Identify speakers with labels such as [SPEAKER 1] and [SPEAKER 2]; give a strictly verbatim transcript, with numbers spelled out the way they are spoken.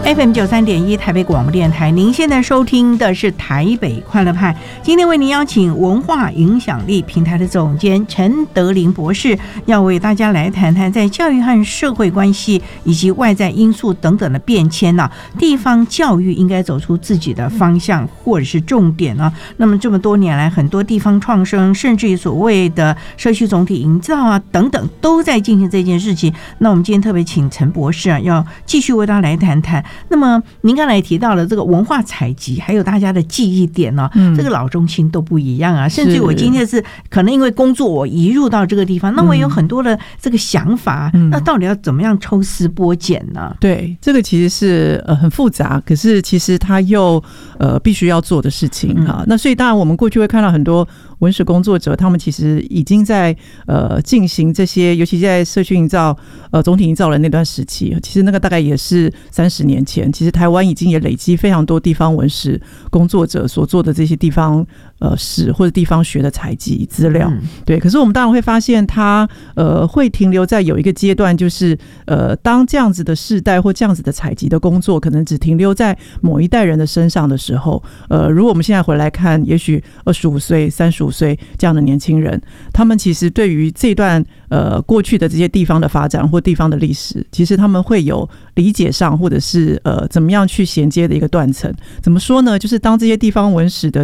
[SPEAKER 1] F M 九三点一台北广播电台，您现在收听的是台北快乐派。今天为您邀请文化影响力平台的总监陈德霖博士，要为大家来谈谈在教育和社会关系以及外在因素等等的变迁呢、啊，地方教育应该走出自己的方向或者是重点呢、啊。那么这么多年来，很多地方创生，甚至于所谓的社区总体营造啊等等，都在进行这件事情。那我们今天特别请陈博士啊，要继续为大家来谈谈。那么您刚才也提到了这个文化采集，还有大家的记忆点呢、哦嗯，这个老中青都不一样啊。甚至我今天是可能因为工作我移入到这个地方，那我有很多的这个想法，嗯、那到底要怎么样抽丝剥茧呢？
[SPEAKER 2] 对，这个其实是呃很复杂，可是其实它又呃必须要做的事情哈、嗯。那所以当然我们过去会看到很多文史工作者，他们其实已经在呃进行这些，尤其在社区营造、呃总体营造的那段时期，其实那个大概也是三十年前。其实台湾已经也累积非常多地方文史工作者所做的这些地方呃史或者地方学的采集资料，嗯、对。可是我们当然会发现，它呃会停留在有一个阶段，就是呃当这样子的世代或这样子的采集的工作，可能只停留在某一代人的身上的时候，呃，如果我们现在回来看，也许二十五岁、三十五岁这样的年轻人，他们其实对于这段呃过去的这些地方的发展或地方的历史，其实他们会有理解上或者是呃怎么样去衔接的一个断层。怎么说呢？就是当这些地方文史的